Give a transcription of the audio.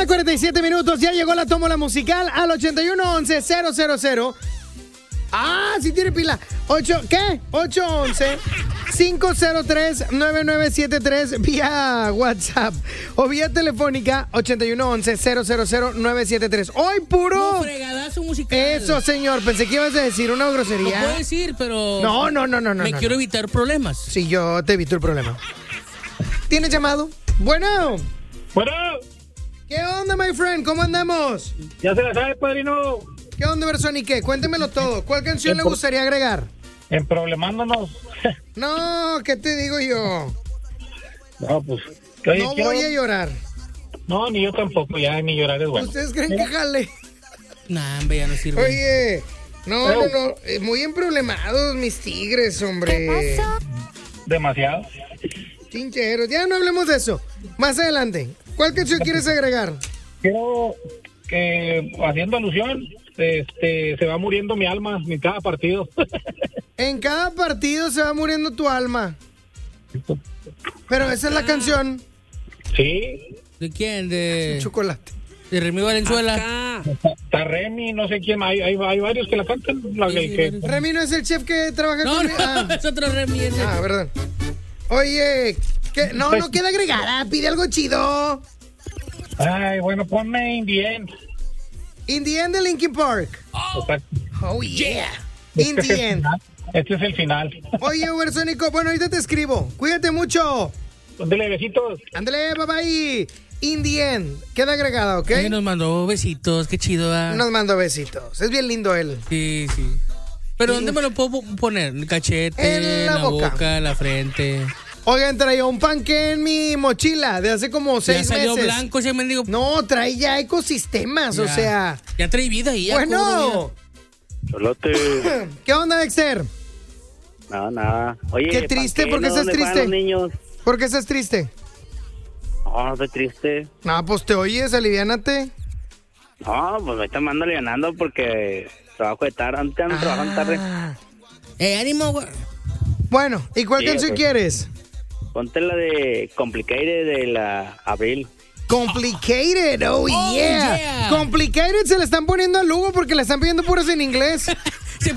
1:47, ya llegó la tómbola musical al 8111-000. Ah, sí tiene pila. ¿Qué? 811-503-9973 vía WhatsApp o vía telefónica 8111-000-973. Hoy puro... No, fregadazo musical. Eso, señor. Pensé que ibas a decir una grosería. Lo puedo decir, pero... No. Me quiero evitar problemas. Sí, yo te evito el problema. ¿Tienes llamado? Bueno. ¿Qué onda, my friend? ¿Cómo andamos? Ya se la sabe, padrino. ¿Qué onda, Bersón? ¿Y qué? Cuéntemelo todo. ¿Cuál canción le gustaría agregar? En Problemándonos. No, ¿qué te digo yo? No, pues... No voy a llorar. No, ni yo tampoco, ya ni llorar es bueno. ¿Ustedes creen que jale? Nah, hombre, ya no sirve. Oye, no. Muy emproblemados mis tigres, hombre. ¿Qué pasó? Demasiado. Chincheros. Ya no hablemos de eso. Más adelante. ¿Cuál canción quieres agregar? Quiero que, haciendo alusión, se va muriendo mi alma en cada partido. En cada partido se va muriendo tu alma. Pero esa es la canción. Sí. ¿De quién? De Chocolate. De Remy Valenzuela. Está Remy, no sé quién, hay varios que la cantan. Remy no es el chef que trabaja No, conmigo. es otro Remy. Perdón. Oye, no queda agregada, pide algo chido. Ay, bueno, ponme In the End. In the End de Linkin Park. Oh, yeah. In the End. Este es el final. Oye, Ubersónico, bueno, ahorita te escribo. Cuídate mucho. Ándale, besitos. Ándale, bye bye. In the End. Queda agregada, ¿ok? Ay, nos mandó besitos, qué chido. Nos mandó besitos. Es bien lindo él. Sí. ¿Pero dónde me lo puedo poner? ¿En el cachete? En la boca. En la frente. Oigan, traía un panque en mi mochila de hace como 6 meses. Ya salió blanco ese mendigo. No, trae ya ecosistemas, o sea. Ya trae vida ahí. Bueno. Cholote. ¿Qué onda, Dexter? Nada. Oye, qué triste, ¿por qué estás triste? ¿Por qué estás triste? No, no estoy triste. No, pues te oyes, aliviánate. No, pues ahorita me ando alivianando porque trabajo de tarde, antes ando trabajando tarde. Ánimo, güey. Bueno, ¿y cuál canción quieres? Ponte la de Complicated de la Abril. Complicated, oh yeah. Complicated se le están poniendo a Lugo porque le están pidiendo puras en inglés.